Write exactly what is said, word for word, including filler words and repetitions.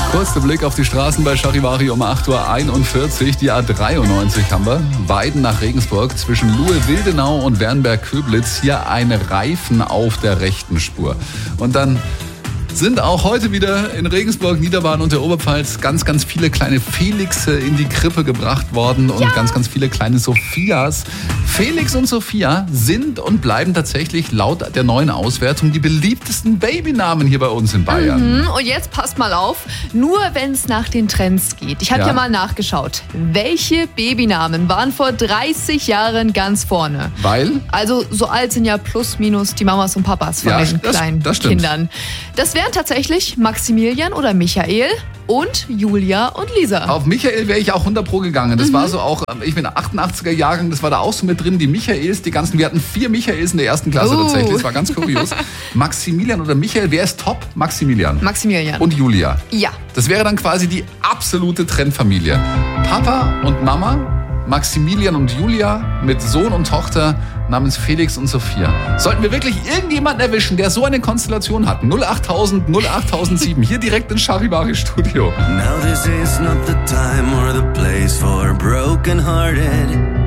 Kurzer Blick auf die Straßen bei Charivari um acht Uhr einundvierzig. Die A dreiundneunzig haben wir. Weiden nach Regensburg zwischen Luhe-Wildenau und Wernberg-Köblitz. Hier ein Reifen auf der rechten Spur. Und dann sind auch heute wieder in Regensburg, Niederbayern und der Oberpfalz ganz, ganz viele kleine Felixe in die Krippe gebracht worden und ja. ganz, ganz viele kleine Sophias. Felix und Sophia sind und bleiben tatsächlich laut der neuen Auswertung die beliebtesten Babynamen hier bei uns in Bayern. Mhm. Und jetzt passt mal auf, nur wenn es nach den Trends geht. Ich habe ja. ja mal nachgeschaut. Welche Babynamen waren vor dreißig Jahren ganz vorne? Weil? Also so alt sind ja plus minus die Mamas und Papas von ja, den das, kleinen das Kindern. Das wären tatsächlich Maximilian oder Michael und Julia und Lisa. Auf Michael wäre ich auch hundert Pro gegangen. Das mhm. war so auch, ich bin achtundachtziger Jahrgang, das war da auch so mit drin, die Michaels, die ganzen, wir hatten vier Michaels in der ersten Klasse uh. tatsächlich, das war ganz kurios. Maximilian oder Michael, wer ist top? Maximilian. Maximilian. Und Julia. Ja. Das wäre dann quasi die absolute Trendfamilie. Papa und Mama, Maximilian und Julia mit Sohn und Tochter namens Felix und Sophia. Sollten wir wirklich irgendjemanden erwischen, der so eine Konstellation hat? null achttausend, null achttausendsieben, hier direkt ins Charivari Studio. Now this is not the time or the place for broken hearted.